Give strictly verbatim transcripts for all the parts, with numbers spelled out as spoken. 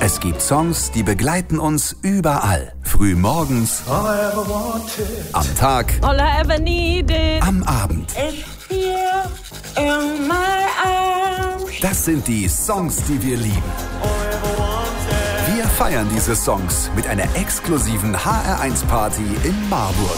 Es gibt Songs, die begleiten uns überall. Früh morgens, am Tag, All I ever needed. am Abend. It's here in my arms. Das sind die Songs, die wir lieben. Wir feiern diese Songs mit einer exklusiven H R eins Party in Marburg.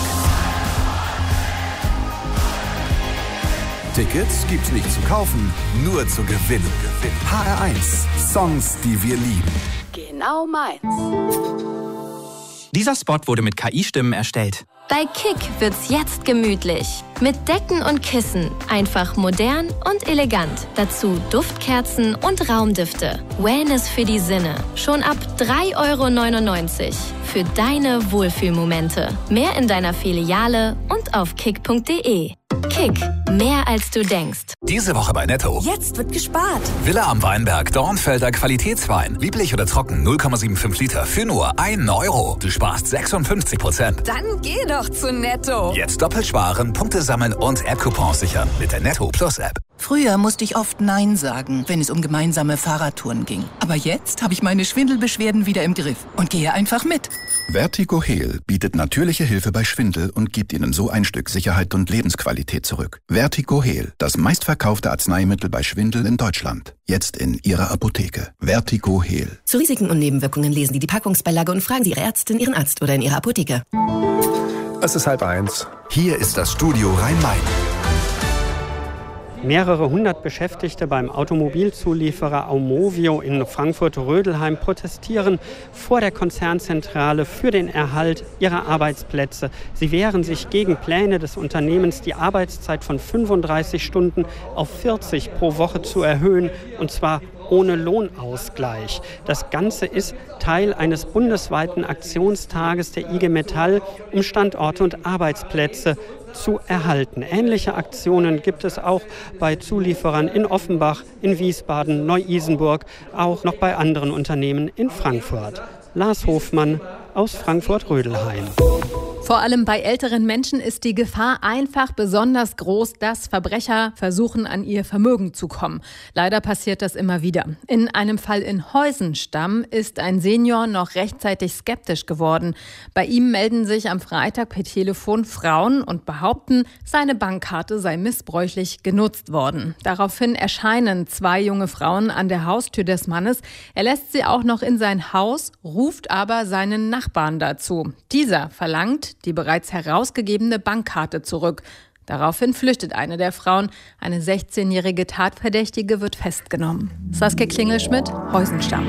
Tickets gibt's nicht zu kaufen, nur zu gewinnen. H R eins, Songs, die wir lieben. Genau meins. Dieser Spot wurde mit K I-Stimmen erstellt. Bei Kick wird's jetzt gemütlich. Mit Decken und Kissen. Einfach modern und elegant. Dazu Duftkerzen und Raumdüfte. Wellness für die Sinne. Schon ab drei Euro neunundneunzig. Für deine Wohlfühlmomente. Mehr in deiner Filiale und auf kick punkt de. Kick. Mehr als du denkst. Diese Woche bei Netto. Jetzt wird gespart. Villa am Weinberg, Dornfelder Qualitätswein. Lieblich oder trocken, null Komma fünfundsiebzig Liter für nur einen Euro. Du sparst sechsundfünfzig Prozent. Dann geh doch zu Netto. Jetzt doppelt sparen, Punkte sammeln und App-Coupons sichern mit der Netto Plus App. Früher musste ich oft Nein sagen, wenn es um gemeinsame Fahrradtouren ging. Aber jetzt habe ich meine Schwindelbeschwerden wieder im Griff und gehe einfach mit. Vertigo Heal bietet natürliche Hilfe bei Schwindel und gibt Ihnen so ein Stück Sicherheit und Lebensqualität zurück. Vertigo Heal, das meistverkaufte Arzneimittel bei Schwindel in Deutschland. Jetzt in Ihrer Apotheke. Vertigo Heal. Zu Risiken und Nebenwirkungen lesen Sie die Packungsbeilage und fragen Sie Ihre Ärztin, Ihren Arzt oder in Ihrer Apotheke. Es ist halb eins. Hier ist das Studio Rhein-Main. Mehrere hundert Beschäftigte beim Automobilzulieferer Aumovio in Frankfurt-Rödelheim protestieren vor der Konzernzentrale für den Erhalt ihrer Arbeitsplätze. Sie wehren sich gegen Pläne des Unternehmens, die Arbeitszeit von fünfunddreißig Stunden auf vierzig pro Woche zu erhöhen, und zwar ohne Lohnausgleich. Das Ganze ist Teil eines bundesweiten Aktionstages der I G Metall, um Standorte und Arbeitsplätze zu erhalten. Ähnliche Aktionen gibt es auch bei Zulieferern in Offenbach, in Wiesbaden, Neu-Isenburg, auch noch bei anderen Unternehmen in Frankfurt. Lars Hofmann aus Frankfurt-Rödelheim. Vor allem bei älteren Menschen ist die Gefahr einfach besonders groß, dass Verbrecher versuchen, an ihr Vermögen zu kommen. Leider passiert das immer wieder. In einem Fall in Heusenstamm ist ein Senior noch rechtzeitig skeptisch geworden. Bei ihm melden sich am Freitag per Telefon Frauen und behaupten, seine Bankkarte sei missbräuchlich genutzt worden. Daraufhin erscheinen zwei junge Frauen an der Haustür des Mannes. Er lässt sie auch noch in sein Haus, ruft aber seinen Nachbarn dazu. Dieser verlangt die bereits herausgegebene Bankkarte zurück. Daraufhin flüchtet eine der Frauen. Eine sechzehnjährige Tatverdächtige wird festgenommen. Saskia Klingelschmidt, Heusenstamm.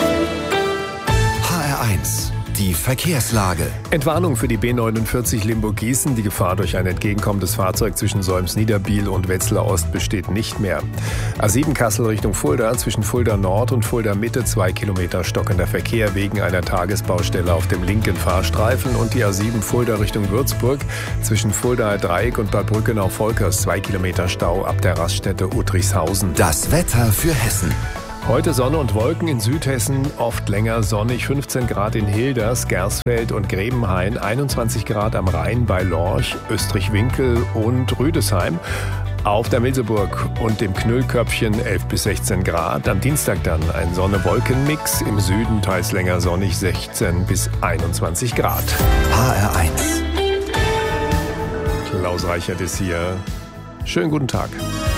H R eins. Die Verkehrslage. Entwarnung für die B neunundvierzig Limburg-Gießen. Die Gefahr durch ein entgegenkommendes Fahrzeug zwischen Solms-Niederbiel und Wetzlar Ost besteht nicht mehr. A sieben Kassel Richtung Fulda, zwischen Fulda Nord und Fulda Mitte zwei Kilometer stockender Verkehr wegen einer Tagesbaustelle auf dem linken Fahrstreifen, und die A sieben Fulda Richtung Würzburg, zwischen Fuldaer Dreieck und Bad Brückenau-Volkers zwei Kilometer Stau ab der Raststätte Uttrichshausen. Das Wetter für Hessen. Heute Sonne und Wolken in Südhessen, oft länger sonnig, fünfzehn Grad in Hilders, Gersfeld und Grebenhain, einundzwanzig Grad am Rhein bei Lorch, Österreich-Winkel und Rüdesheim. Auf der Milseburg und dem Knüllköpfchen elf bis sechzehn Grad. Am Dienstag dann ein Sonne-Wolken-Mix, im Süden teils länger sonnig, sechzehn bis einundzwanzig Grad. H R eins. Klaus Reichert ist hier. Schönen guten Tag.